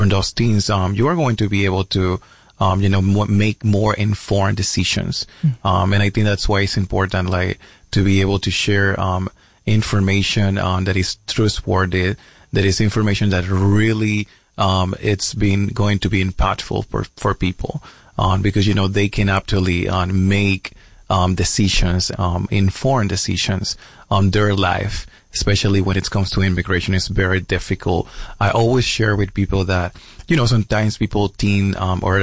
those teens, you are going to be able to, make more informed decisions. And I think that's why it's important, like, to be able to share, information, that is trustworthy, that is information that really, it's been going to be impactful for people, because, they can actually, make, decisions, informed decisions on their life, especially when it comes to immigration. It's very difficult. I always share with people that, sometimes people think, or,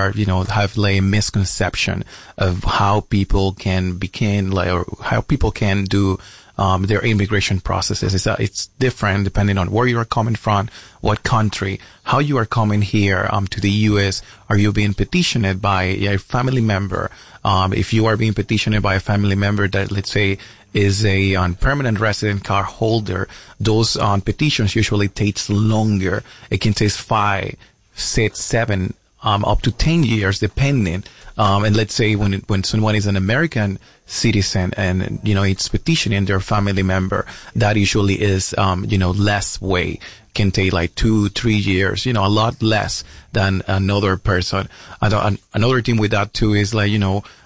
have like a misconception of how people can begin, like, or how people can do, their immigration processes. It's different depending on where you are coming from, what country, how you are coming here, to the U.S. Are you being petitioned by a family member? If you are being petitioned by a family member that, let's say, is a permanent resident card holder, those petitions usually takes longer. It can take 5, 6, 7, up to 10 years, depending. And let's say when someone is an American citizen and, it's petitioning their family member, that usually is, less way. Can take like 2-3 years, a lot less than another person. Another thing with that too is like,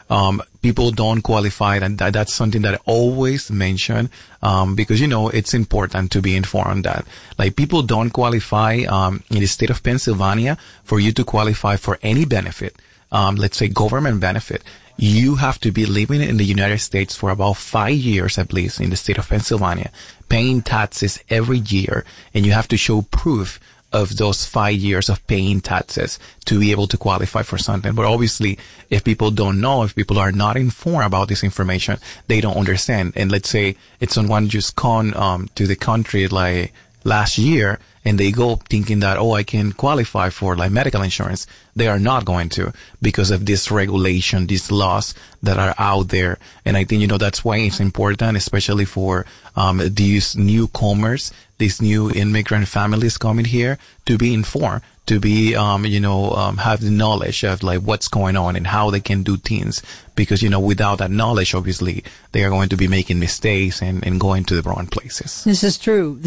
people don't qualify, and that's something that I always mention, because, it's important to be informed that, like, people don't qualify, in the state of Pennsylvania for you to qualify for any benefit, let's say government benefit. You have to be living in the United States for about 5 years, at least, in the state of Pennsylvania, paying taxes every year, and you have to show proof of those 5 years of paying taxes to be able to qualify for something. But obviously, if people don't know, if people are not informed about this information, they don't understand. And let's say it's someone just come to the country like last year, and they go thinking that, I can qualify for like medical insurance. They are not going to, because of this regulation, these laws that are out there. And I think, that's why it's important, especially for these newcomers, these new immigrant families coming here, to be informed, to be, have the knowledge of like what's going on and how they can do things. Because, without that knowledge, obviously, they are going to be making mistakes and going to the wrong places. This is true.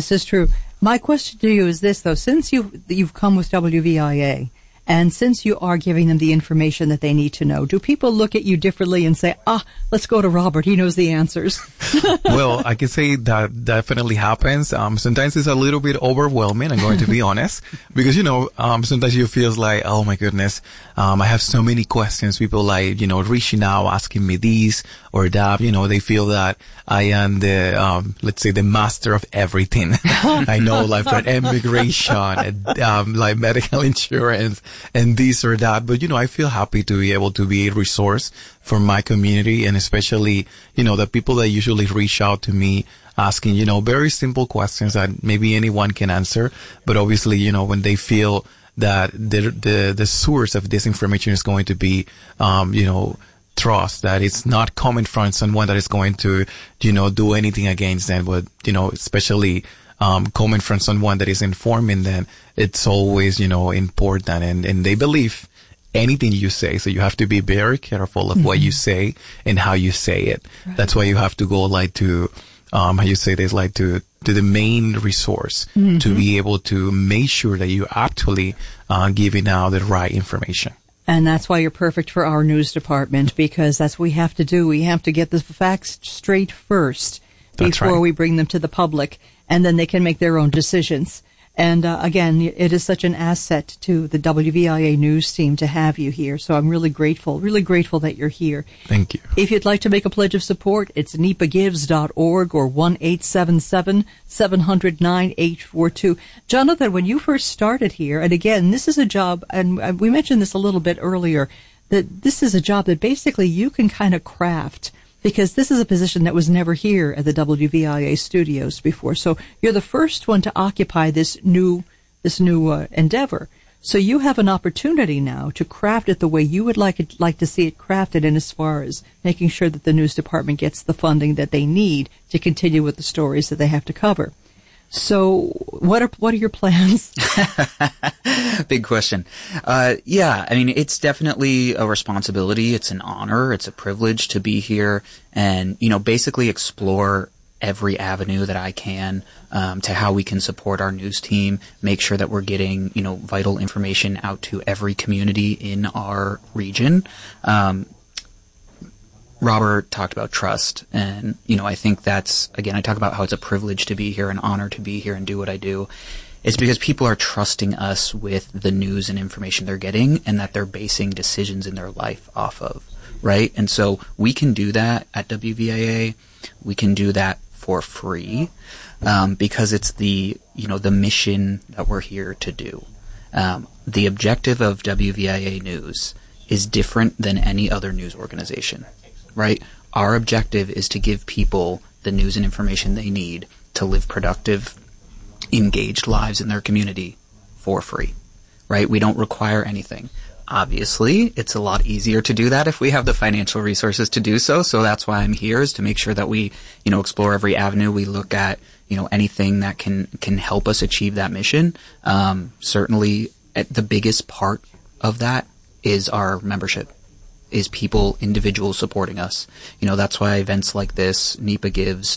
My question to you is this, though. Since you've come with WVIA, and since you are giving them the information that they need to know, do people look at you differently and say, let's go to Robert, he knows the answers? Well, I can say that definitely happens. Sometimes it's a little bit overwhelming, I'm going to be honest, because, sometimes you feel like, oh my goodness, I have so many questions. People like, reaching out, asking me this or that, they feel that I am the, let's say, the master of everything. I know, like, for immigration, like medical insurance, and this or that. But, I feel happy to be able to be a resource for my community, and especially, the people that usually reach out to me asking, very simple questions that maybe anyone can answer. But obviously, when they feel that the source of this information is going to be, trust, that it's not coming from someone that is going to, do anything against them, but, especially, coming from someone that is informing them, it's always, important, and they believe anything you say. So you have to be very careful of what you say and how you say it. Right. That's why you have to go like to, how you say this, like to the main resource to be able to make sure that you actually, giving out the right information. And that's why you're perfect for our news department, because that's what we have to do. We have to get the facts straight first before we bring them to the public, and then they can make their own decisions. And again, it is such an asset to the WVIA news team to have you here. So I'm really grateful that you're here. Thank you. If you'd like to make a pledge of support, it's NEPAgives.org or 1-877-700-9842. Jonathan, when you first started here, and again, this is a job, and we mentioned this a little bit earlier, that this is a job that basically you can kind of craft, because this is a position that was never here at the WVIA studios before. So you're the first one to occupy this new endeavor. So you have an opportunity now to craft it the way you would like to see it crafted, in as far as making sure that the news department gets the funding that they need to continue with the stories that they have to cover. So what are your plans? Big question. Yeah, I mean, it's definitely a responsibility. It's an honor. It's a privilege to be here and, basically explore every avenue that I can to how we can support our news team, make sure that we're getting, vital information out to every community in our region. Robert talked about trust, and, I think that's, again, I talk about how it's a privilege to be here, an honor to be here and do what I do. It's because people are trusting us with the news and information they're getting and that they're basing decisions in their life off of, right? And so we can do that at WVIA. We can do that for free because it's the mission that we're here to do. The objective of WVIA News is different than any other news organization, right? Our objective is to give people the news and information they need to live productive, engaged lives in their community for free, right? We don't require anything. Obviously, it's a lot easier to do that if we have the financial resources to do so. So that's why I'm here, is to make sure that we, explore every avenue. We look at, anything that can help us achieve that mission. Certainly, the biggest part of that is our membership, is people, individuals supporting us. That's why events like this, NEPA Gives,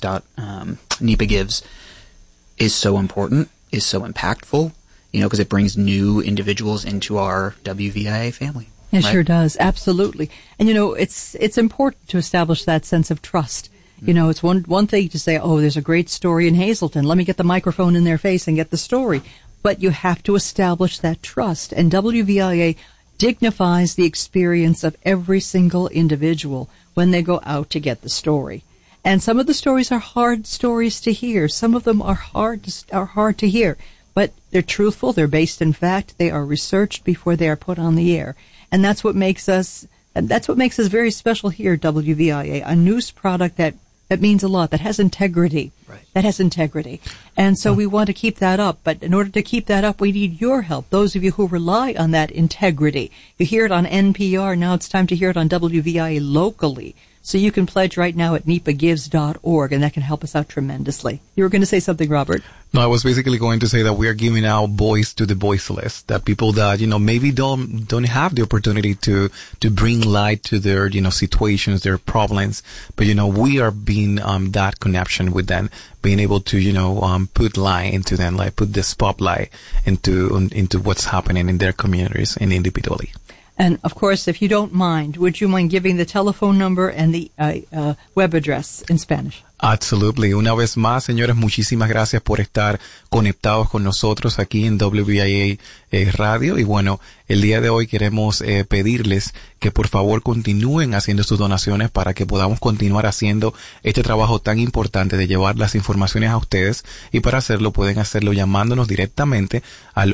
is so important, is so impactful, because it brings new individuals into our WVIA family. It right? sure does. Absolutely. And, it's important to establish that sense of trust. It's one thing to say, oh, there's a great story in Hazleton. Let me get the microphone in their face and get the story. But you have to establish that trust. And WVIA dignifies the experience of every single individual when they go out to get the story. And some of the stories are hard stories to hear. Some of them are hard to hear. But they're truthful, they're based in fact, they are researched before they are put on the air. And that's what makes us very special here at WVIA, a news product that means a lot, that has integrity. Right. That has integrity. And so we want to keep that up. But in order to keep that up, we need your help, those of you who rely on that integrity. You hear it on NPR, now it's time to hear it on WVIA locally. So you can pledge right now at nepagives.org, and that can help us out tremendously. You were going to say something, Robert? No, I was basically going to say that we are giving out voice to the voiceless, that people that, maybe don't have the opportunity to bring light to their, situations, their problems. But, we are being, that connection with them, being able to, put light into them, like put the spotlight into what's happening in their communities and individually. And, of course, if you don't mind, would you mind giving the telephone number and the web address in Spanish? Absolutely. Una vez más, señores, muchísimas gracias por estar conectados con nosotros aquí en WVIA Radio. Y bueno, el día de hoy queremos pedirles que por favor continúen haciendo sus donaciones para que podamos continuar haciendo este trabajo tan importante de llevar las informaciones a ustedes. Y para hacerlo pueden hacerlo llamándonos directamente al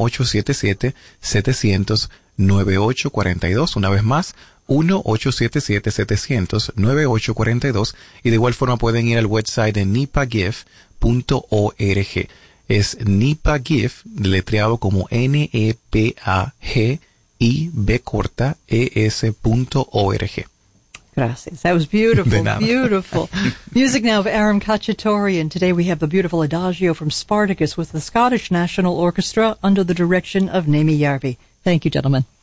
1-877-700-9842. Una vez más, 1-877-700-9842, y de igual forma pueden ir al website de nepagive.org. Es nepagive, letreado como NEPAGIB.org. Gracias. That was beautiful, beautiful. Music now of Aram Khachaturian. Today we have the beautiful Adagio from Spartacus with the Scottish National Orchestra under the direction of Naomi Yarvi. Thank you, gentlemen.